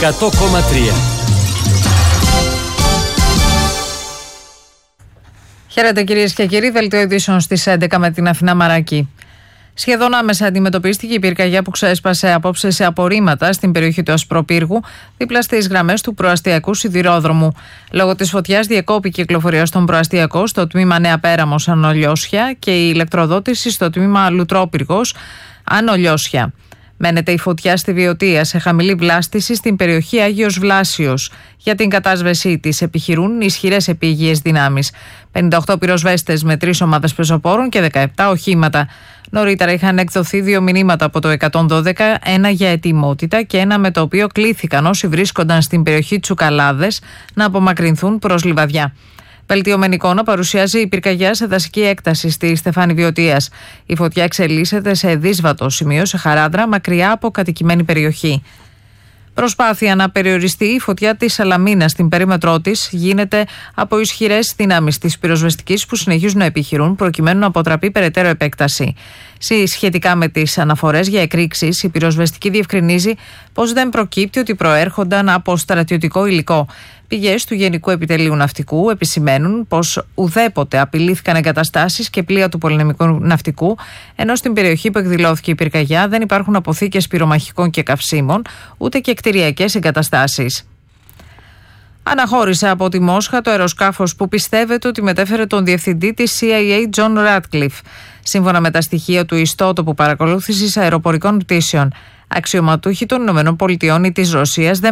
100,3. Χαίρετε κυρίες και κύριοι, δελτίο ειδήσεων στις 11 με την Αθηνά Μαράκη. Σχεδόν άμεσα αντιμετωπίστηκε η πυρκαγιά που ξέσπασε απόψε σε απορρίμματα στην περιοχή του Ασπροπύργου, δίπλα στις γραμμές του προαστιακού σιδηρόδρομου. Λόγω της φωτιάς διεκόπη η κυκλοφορία στον προαστιακό στο τμήμα Νέα Πέραμος Ανολιώσια και η ηλεκτροδότηση στο τμήμα Λουτρόπυργος Ανολιώσια. Μένεται η φωτιά στη Βιωτία σε χαμηλή βλάστηση στην περιοχή Άγιος Βλάσιος. Για την κατάσβεσή της επιχειρούν ισχυρές επίγειες δυνάμεις. 58 πυροσβέστες με 3 ομάδες πεζοπόρων και 17 οχήματα. Νωρίτερα είχαν εκδοθεί 2 μηνύματα από το 112, ένα για ετοιμότητα και ένα με το οποίο κλήθηκαν όσοι βρίσκονταν στην περιοχή Τσουκαλάδες να απομακρυνθούν προς Λιβαδιά. Βελτιωμένη εικόνα παρουσιάζει η πυρκαγιά σε δασική έκταση στη Στεφάνη Βιωτίας. Η φωτιά εξελίσσεται σε δύσβατο σημείο σε Χαράδρα, μακριά από κατοικημένη περιοχή. Προσπάθεια να περιοριστεί η φωτιά της Σαλαμίνας στην περίμετρό της γίνεται από ισχυρές δυνάμεις της πυροσβεστικής που συνεχίζουν να επιχειρούν προκειμένου να αποτραπεί περαιτέρω επέκταση. Σχετικά με τις αναφορές για εκρήξεις, η πυροσβεστική διευκρινίζει πως δεν προκύπτει ότι προέρχονταν από στρατιωτικό υλικό. Πηγές του Γενικού Επιτελείου Ναυτικού επισημαίνουν πως ουδέποτε απειλήθηκαν εγκαταστάσεις και πλοία του πολεμικού ναυτικού, ενώ στην περιοχή που εκδηλώθηκε η πυρκαγιά δεν υπάρχουν αποθήκες πυρομαχικών και καυσίμων, ούτε και κτηριακές εγκαταστάσεις. Αναχώρησε από τη Μόσχα το αεροσκάφος που πιστεύεται ότι μετέφερε τον διευθυντή της CIA John Ratcliffe. Σύμφωνα με τα στοιχεία του ιστότοπου παρακολούθησης αεροπορικών πτήσεων, αξιωματούχοι των ΗΠΑ ή της Ρωσίας δεν